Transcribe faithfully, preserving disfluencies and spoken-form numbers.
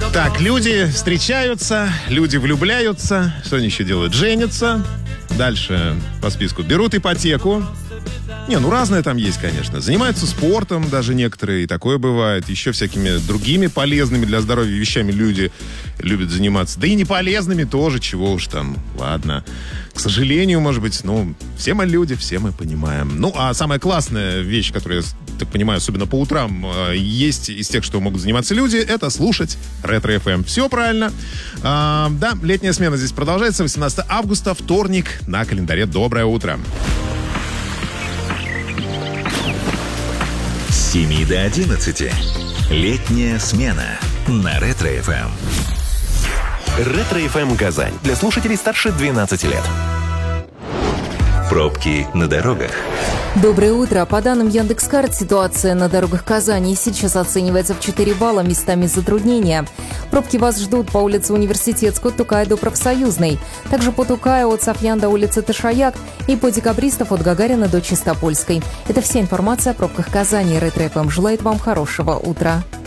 Так, люди встречаются, люди влюбляются. Что они еще делают? Женятся. Дальше по списку берут ипотеку. Не, ну разное там есть, конечно. Занимаются спортом даже некоторые, и такое бывает. Еще всякими другими полезными для здоровья вещами люди любят заниматься. Да и не полезными тоже, чего уж там. Ладно. К сожалению, может быть, ну, все мы люди, все мы понимаем. Ну, а самая классная вещь, которую, я так понимаю, особенно по утрам, есть из тех, что могут заниматься люди, это слушать Ретро-эф эм. Все правильно. А, да, летняя смена здесь продолжается. восемнадцатого августа, вторник, на календаре. Доброе утро. С семи до одиннадцати. Летняя смена на Ретро-эф эм. Ретро-эф эм Казань. Для слушателей старше двенадцати лет. Пробки на дорогах. Доброе утро. По данным Яндекс.Карт, ситуация на дорогах Казани сейчас оценивается в четыре балла, местами затруднения. Пробки вас ждут по улице Университетской от Тукая до Профсоюзной. Также по Тукаю от Софьян до улицы Ташаяк и по Декабристов от Гагарина до Чистопольской. Это вся информация о пробках Казани. Ретро-эф эм желает вам хорошего утра.